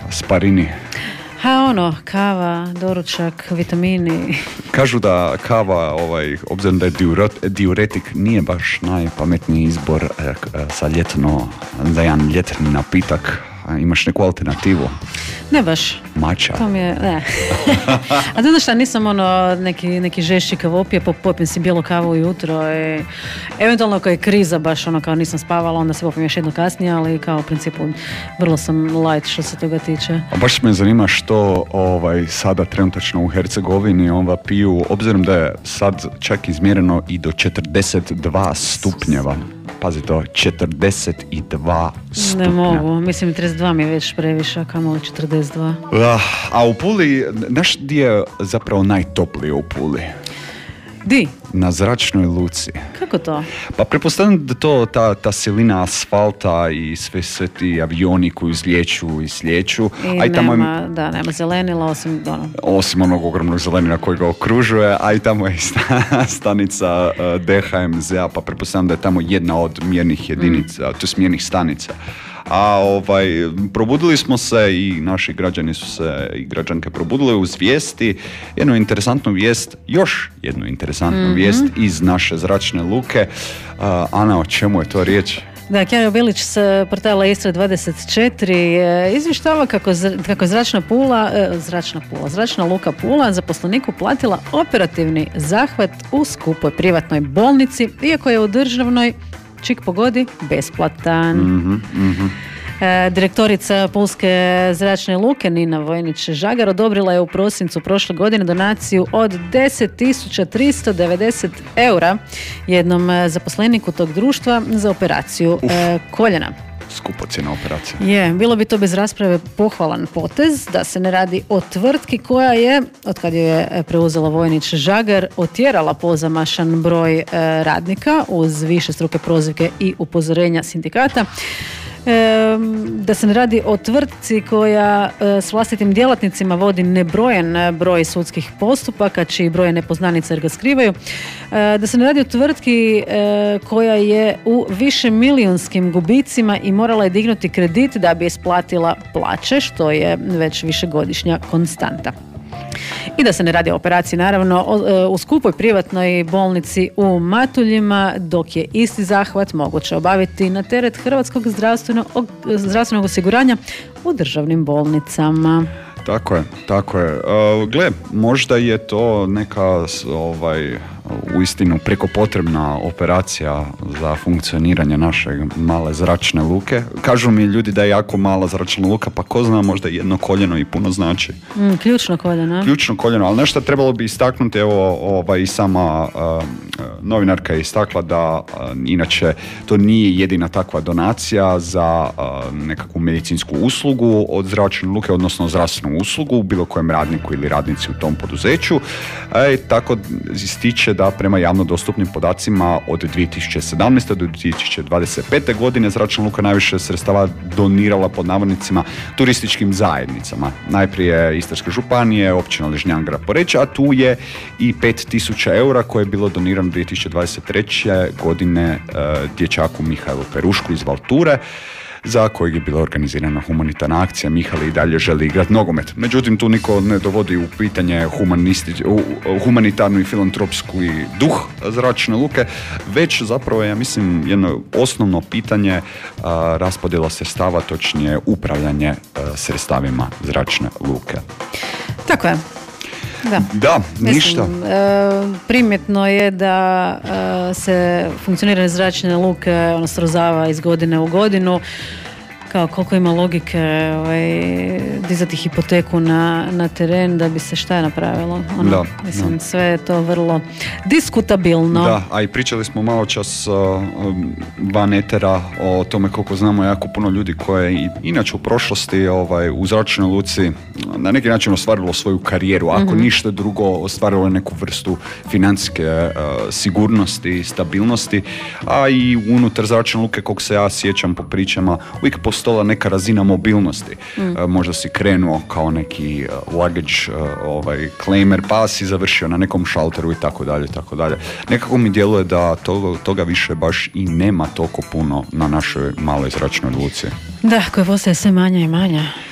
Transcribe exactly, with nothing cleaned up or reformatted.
Sparini. Ha, ono, kava, doručak, vitamini. Kažu da kava, ovaj, obzirom da je diuretik, nije baš najpametniji izbor eh, sa ljetno, za jedan ljetrni napitak. Imaš neku alternativu? Ne baš. Mača? To mi je, ne. A znaš šta, nisam ono neki, neki žešći kavopije, popijem si bijelu kavu ujutro i eventualno ako je kriza baš ono kao nisam spavala, onda se popijem još jedno kasnije, ali kao u principu vrlo sam light što se toga tiče. A baš me zanima što ovaj, sada trenutačno u Hercegovini ova piju, obzirom da je sad čak izmjereno i do četrdeset dva stupnjeva. Pazi to, četrdeset dva stupnja. Ne mogu, mislim trideset dva mi je već previše, kamo četrdeset dva. Uh, a u Puli, znaš gdje je zapravo najtoplije u Puli? Di? Na zračnoj luci. Kako to? Pa pretpostavljam da to ta, ta silina asfalta i sve, sve ti avioni koji izlijeću i slijeću. I a i tamo nema, je, da, nema zelenila osim ono. Osim onog ogromnog zelenila koji ga okružuje, a i tamo je stanica uh, D H M Z-a, pa pretpostavljam da je tamo jedna od mjernih jedinica, mm. to je mjernih stanica. A ovaj, probudili smo se i naši građani su se i građanke probudile uz vijesti, jednu interesantnu vijest, još jednu interesantnu mm-hmm. vijest iz naše zračne luke. Uh, Ana, o čemu je to riječ? Da, Kjaro Bilić s portala Istra dvadeset četiri izvještava kako, kako zračna Pula, zračna Pula, zračna luka Pula zaposleniku platila operativni zahvat u skupoj privatnoj bolnici, iako je u državnoj, čik pogodi, besplatan. Mm-hmm, mm-hmm. E, direktorica Pulske zračne luke Nina Vojnić-Žagar odobrila je u prosincu prošle godine donaciju od deset tisuća tristo devedeset eura jednom zaposleniku tog društva za operaciju e, koljena. Skupocjena operacija. Je, bilo bi to bez rasprave pohvalan potez da se ne radi o tvrtki koja je, od kad je preuzela Vojnić-Žagar, otjerala pozamašan broj e, radnika uz više struke prozivke i upozorenja sindikata. E, da se ne radi o tvrtci koja e, s vlastitim djelatnicima vodi nebrojen broj sudskih postupaka, čiji broj je nepoznanica jer ga skrivaju. E, da se ne radi o tvrtki e, koja je u više milijunskim gubicima i morala je dignuti kredit da bi isplatila plaće, što je već višegodišnja konstanta. I da se ne radi o operaciji, naravno, u skupoj privatnoj bolnici u Matuljima, dok je isti zahvat moguće obaviti na teret Hrvatskog zdravstvenog, zdravstvenog osiguranja u državnim bolnicama. Tako je, tako je. Uh, gle, možda je to neka ovaj, uistinu preko potrebna operacija za funkcioniranje naše male zračne luke. Kažu mi ljudi da je jako mala zračna luka, pa ko zna, možda jedno koljeno i puno znači. Mm, ključno koljeno. Ključno koljeno, ali nešto trebalo bi istaknuti, evo ovaj, i sama uh, novinarka je istakla da uh, inače to nije jedina takva donacija za uh, nekakvu medicinsku uslugu od zračne luke, odnosno zdravstvenu uslugu u bilo kojem radniku ili radnici u tom poduzeću. E, tako ističe da prema javno dostupnim podacima od dvije tisuće sedamnaeste do dvije tisuće dvadeset pete godine zračna luka najviše sredstava donirala pod navodnicima turističkim zajednicama. Najprije Istarske županije, općina Ližnjan, grad Poreč, a tu je i pet tisuća eura koje je bilo donirano dvije tisuće dvadeset treće godine e, dječaku Mihajlu Perušku iz Valture, za kojeg je bila organizirana humanitarna akcija. Mihajlo i dalje želi igrati nogomet. Međutim, tu niko ne dovodi u pitanje humanitarnu i filantropsku duh zračne luke, već zapravo je, ja mislim, jedno osnovno pitanje a, raspodjela sredstava, točnije upravljanje a, sredstavima zračne luke. Tako je. Da, da Mislim, ništa. E, primjetno je da e, se funkcioniranje zračne luke ono srozava iz godine u godinu. Kao koliko ima logike ovaj, dizati hipoteku na, na teren da bi se šta je napravilo. Ono, da, mislim, da. sve je to vrlo diskutabilno. Da, a i pričali smo malo čas uh, van etera o tome koliko znamo jako puno ljudi koje i inače u prošlosti ovaj, u zračnoj luci na neki način ostvarilo svoju karijeru, ako mm-hmm. ništa drugo ostvarilo neku vrstu financijske uh, sigurnosti, stabilnosti, a i unutar zračne luke, koliko se ja sjećam po pričama, uvijek postala neka razina mobilnosti. Mm. Uh, možda si krenuo kao neki uh, luggage uh, ovaj, claimer, pa si završio na nekom šalteru i tako dalje, tako dalje. Nekako mi djeluje da toga, toga više baš i nema toliko puno na našoj maloj zračnoj luci. Da, koja postaje sve manja i manja.